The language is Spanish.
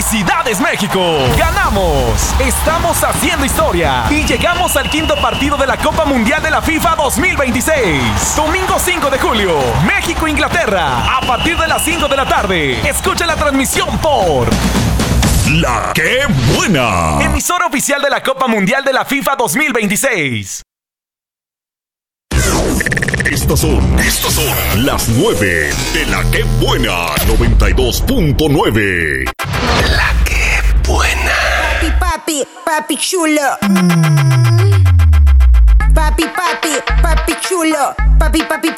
¡Felicidades, México! ¡Ganamos! Estamos haciendo historia y llegamos al quinto partido de la Copa Mundial de la FIFA 2026. Domingo 5 de julio, México-Inglaterra, a partir de las 5 de la tarde. Escucha la transmisión por La Que Buena, emisora oficial de la Copa Mundial de la FIFA 2026. Estas son las 9 de La Que Buena 92.9. La Que Buena. Papi chulo. Papi chulo. Papi